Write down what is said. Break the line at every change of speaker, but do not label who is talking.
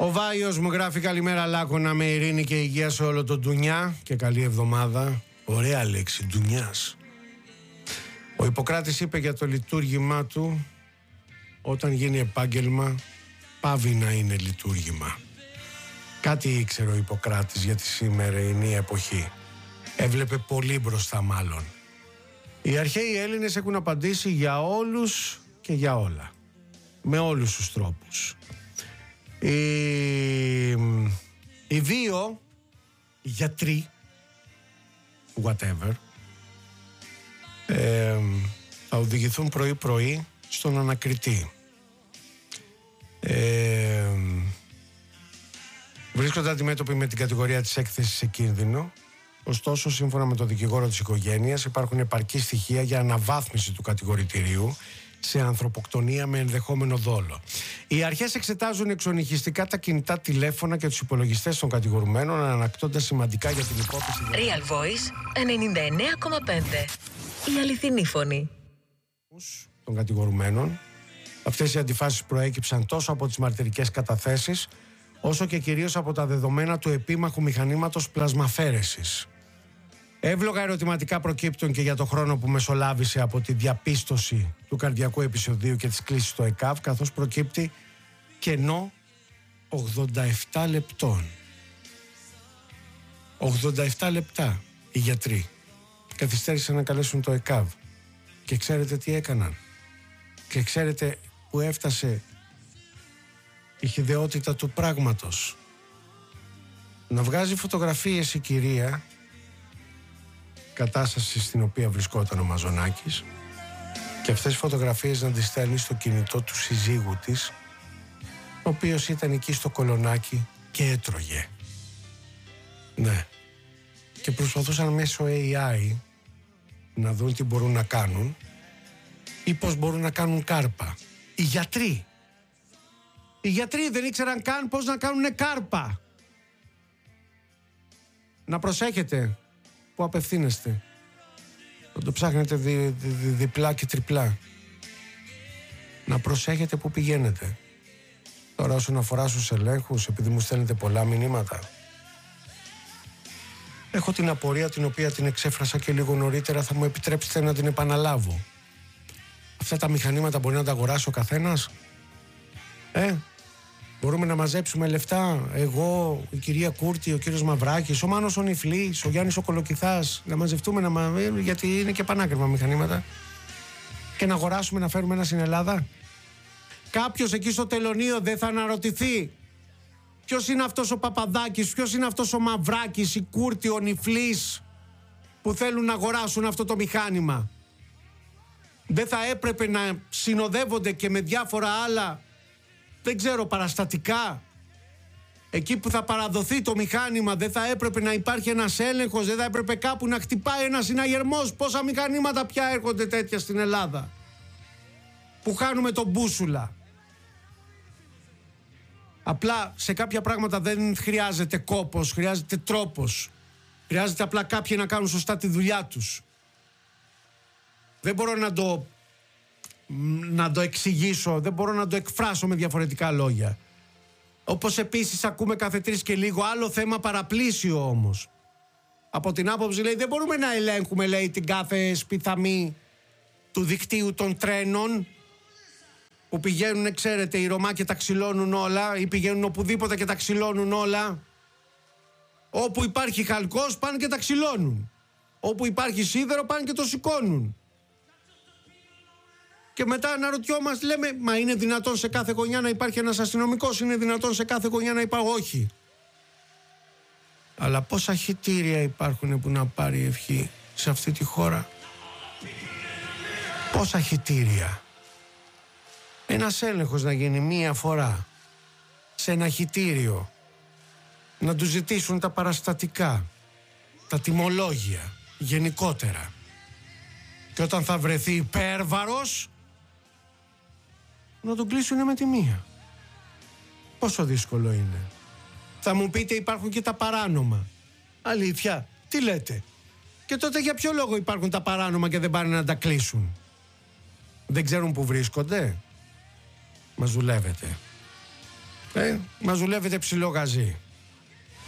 Ο Βάιος μου γράφει καλημέρα Λάκωνα, με ειρήνη και υγεία σε όλο το ντουνιά και καλή εβδομάδα. Ωραία λέξη, ντουνιάς. Ο Ιπποκράτης είπε για το λειτουργήμά του, όταν γίνει επάγγελμα πάβει να είναι λειτουργήμα. Κάτι ήξερε ο Ιπποκράτης για τη σημερινή εποχή. Έβλεπε πολύ μπροστά μάλλον. Οι αρχαίοι Έλληνες έχουν απαντήσει για όλους και για όλα. Με όλους τους τρόπους. Οι δύο γιατροί, whatever, θα οδηγηθούν πρωί-πρωί στον ανακριτή. Βρίσκονται αντιμέτωποι με την κατηγορία της έκθεσης σε κίνδυνο. Ωστόσο, σύμφωνα με τον δικηγόρο της οικογένειας, υπάρχουν επαρκή στοιχεία για αναβάθμιση του κατηγορητηρίου σε ανθρωποκτονία με ενδεχόμενο δόλο. Οι αρχές εξετάζουν εξονυχιστικά τα κινητά τηλέφωνα και τους υπολογιστές των κατηγορουμένων, ανακτώντας σημαντικά για την υπόθεση.
Real Voice 99,5. Η αληθινή φωνή
των κατηγορουμένων. Αυτές οι αντιφάσεις προέκυψαν τόσο από τις μαρτυρικές καταθέσεις, όσο και κυρίως από τα δεδομένα του επίμαχου μηχανήματος πλασμαφέρεσης. Εύλογα ερωτηματικά προκύπτουν και για το χρόνο που μεσολάβησε από τη διαπίστωση του καρδιακού επεισοδίου και της κλήσης στο ΕΚΑΒ, καθώς προκύπτει κενό 87 λεπτών. 87 λεπτά οι γιατροί καθυστέρησαν να καλέσουν το ΕΚΑΒ. Και ξέρετε τι έκαναν? Και ξέρετε που έφτασε η χυδαιότητα του πράγματος? Να βγάζει φωτογραφίες η κυρία, κατάσταση στην οποία βρισκόταν ο Μαζονάκης, και αυτές τις φωτογραφίες να τις στέλνει στο κινητό του συζύγου της, ο οποίος ήταν εκεί στο κολονάκι και έτρωγε. Ναι. Και προσπαθούσαν μέσω AI να δουν τι μπορούν να κάνουν ή πώς μπορούν να κάνουν κάρπα. Οι γιατροί. Οι γιατροί δεν ήξεραν καν πώς να κάνουν κάρπα. Να προσέχετε που απευθύνεστε. Θα το ψάχνετε διπλά και τριπλά. Να προσέχετε που πηγαίνετε. Τώρα όσον αφορά στους ελέγχους, επειδή μου στέλνετε πολλά μηνύματα, έχω την απορία την οποία την εξέφρασα και λίγο νωρίτερα, θα μου επιτρέψετε να την επαναλάβω. Αυτά τα μηχανήματα μπορεί να τα αγοράσει ο καθένας? Μπορούμε να μαζέψουμε λεφτά, εγώ, η κυρία Κούρτη, ο κύριος Μαυράκης, ο Μάνος ο Νιφλής, ο Γιάννης ο Κολοκυθάς, να μαζευτούμε, γιατί είναι και πανάκριβα μηχανήματα, και να αγοράσουμε, να φέρουμε ένα στην Ελλάδα? Κάποιος εκεί στο τελωνείο δεν θα αναρωτηθεί ποιος είναι αυτός ο Παπαδάκης, ποιος είναι αυτός ο Μαυράκης, η Κούρτη, ο Νιφλής, που θέλουν να αγοράσουν αυτό το μηχάνημα? Δεν θα έπρεπε να συνοδεύονται και με διάφορα άλλα, δεν ξέρω, παραστατικά? Εκεί που θα παραδοθεί το μηχάνημα δεν θα έπρεπε να υπάρχει ένας έλεγχος? Δεν θα έπρεπε κάπου να χτυπάει ένας συναγερμός? Πόσα μηχανήματα πια έρχονται τέτοια στην Ελλάδα που χάνουμε τον μπούσουλα? Απλά σε κάποια πράγματα δεν χρειάζεται κόπος, χρειάζεται τρόπος. Χρειάζεται απλά κάποιοι να κάνουν σωστά τη δουλειά τους. Δεν μπορώ να το εξηγήσω, δεν μπορώ να το εκφράσω με διαφορετικά λόγια. Όπως επίσης ακούμε κάθε τρεις και λίγο άλλο θέμα παραπλήσιο όμως. Από την άποψη, λέει, δεν μπορούμε να ελέγχουμε, λέει, την κάθε σπιθαμή του δικτύου των τρένων που πηγαίνουν, ξέρετε, οι Ρωμά και τα ξυλώνουν όλα, ή πηγαίνουν οπουδήποτε και τα ξυλώνουν όλα. Όπου υπάρχει χαλκός πάνε και τα ξυλώνουν. Όπου υπάρχει σίδερο πάνε και το σηκώνουν. Και μετά αναρωτιόμαστε, λέμε, μα είναι δυνατόν σε κάθε γωνιά να υπάρχει ένας αστυνομικός? Είναι δυνατόν σε κάθε γωνιά να υπάρχει? Όχι. Αλλά πόσα χυτήρια υπάρχουν που να πάρει ευχή σε αυτή τη χώρα? Πόσα χυτήρια? Ένας έλεγχος να γίνει μία φορά σε ένα χυτήριο, να του ζητήσουν τα παραστατικά, τα τιμολόγια γενικότερα, και όταν θα βρεθεί υπέρβαρος να τον κλείσουν με τη μία. Πόσο δύσκολο είναι? Θα μου πείτε, υπάρχουν και τα παράνομα. Αλήθεια, τι λέτε? Και τότε για ποιο λόγο υπάρχουν τα παράνομα και δεν πάνε να τα κλείσουν? Δεν ξέρουν που βρίσκονται? Μας δουλεύετε. Μας δουλεύετε ψηλό γαζί.